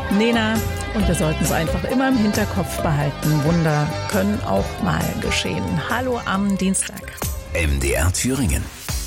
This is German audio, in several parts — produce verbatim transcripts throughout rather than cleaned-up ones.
Nena. Und wir sollten es einfach immer im Hinterkopf behalten. Wunder können auch mal geschehen. Hallo am Dienstag. M D R Thüringen.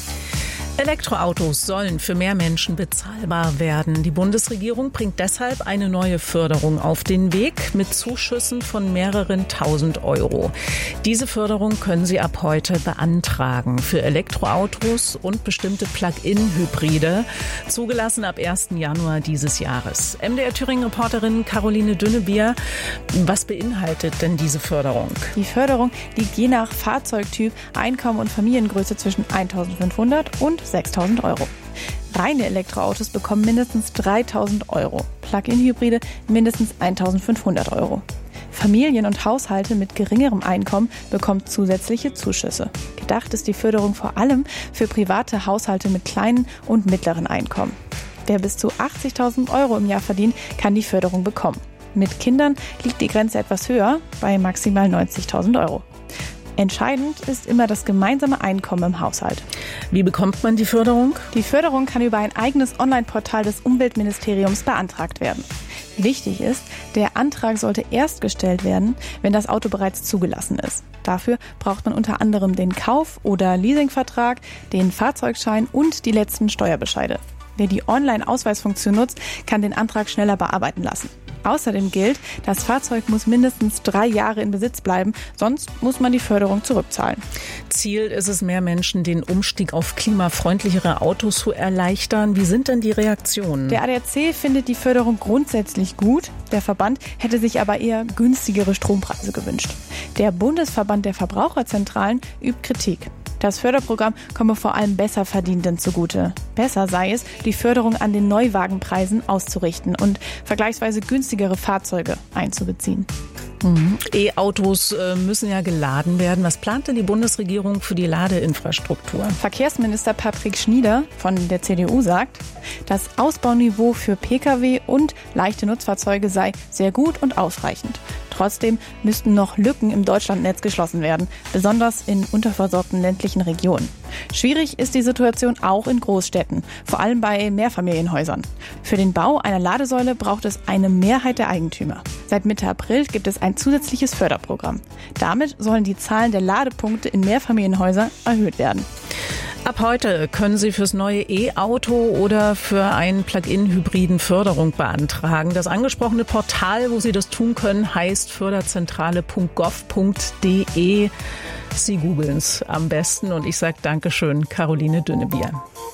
Elektroautos sollen für mehr Menschen bezahlbar werden. Die Bundesregierung bringt deshalb eine neue Förderung auf den Weg mit Zuschüssen von mehreren tausend Euro. Diese Förderung können Sie ab heute beantragen für Elektroautos und bestimmte Plug-in-Hybride, zugelassen ab ersten Januar dieses Jahres. M D R Thüringen-Reporterin Caroline Dünnebier, was beinhaltet denn diese Förderung? Die Förderung liegt je nach Fahrzeugtyp, Einkommen und Familiengröße zwischen eintausendfünfhundert und sechstausend Euro. Reine Elektroautos bekommen mindestens dreitausend Euro, Plug-in-Hybride mindestens eintausendfünfhundert Euro. Familien und Haushalte mit geringerem Einkommen bekommen zusätzliche Zuschüsse. Gedacht ist die Förderung vor allem für private Haushalte mit kleinen und mittleren Einkommen. Wer bis zu achtzigtausend Euro im Jahr verdient, kann die Förderung bekommen. Mit Kindern liegt die Grenze etwas höher, bei maximal neunzigtausend Euro. Entscheidend ist immer das gemeinsame Einkommen im Haushalt. Wie bekommt man die Förderung? Die Förderung kann über ein eigenes Online-Portal des Umweltministeriums beantragt werden. Wichtig ist, der Antrag sollte erst gestellt werden, wenn das Auto bereits zugelassen ist. Dafür braucht man unter anderem den Kauf- oder Leasingvertrag, den Fahrzeugschein und die letzten Steuerbescheide. Wer die Online-Ausweisfunktion nutzt, kann den Antrag schneller bearbeiten lassen. Außerdem gilt, das Fahrzeug muss mindestens drei Jahre in Besitz bleiben, sonst muss man die Förderung zurückzahlen. Ziel ist es, mehr Menschen den Umstieg auf klimafreundlichere Autos zu erleichtern. Wie sind denn die Reaktionen? Der A D A C findet die Förderung grundsätzlich gut. Der Verband hätte sich aber eher günstigere Strompreise gewünscht. Der Bundesverband der Verbraucherzentralen übt Kritik. Das Förderprogramm komme vor allem Besserverdienenden zugute. Besser sei es, die Förderung an den Neuwagenpreisen auszurichten und vergleichsweise günstigere Fahrzeuge einzubeziehen. Mhm. E-Autos äh, müssen ja geladen werden. Was plant denn die Bundesregierung für die Ladeinfrastruktur? Verkehrsminister Patrick Schnieder von der C D U sagt, das Ausbauniveau für Pkw und leichte Nutzfahrzeuge sei sehr gut und ausreichend. Trotzdem müssten noch Lücken im Deutschlandnetz geschlossen werden, besonders in unterversorgten ländlichen Regionen. Schwierig ist die Situation auch in Großstädten, vor allem bei Mehrfamilienhäusern. Für den Bau einer Ladesäule braucht es eine Mehrheit der Eigentümer. Seit Mitte April gibt es ein zusätzliches Förderprogramm. Damit sollen die Zahlen der Ladepunkte in Mehrfamilienhäusern erhöht werden. Ab heute können Sie fürs neue E-Auto oder für einen Plug-in-Hybriden Förderung beantragen. Das angesprochene Portal, wo Sie das tun können, heißt förderzentrale punkt gov punkt de. Sie googeln es am besten und ich sage Dankeschön, Caroline Dünnebier.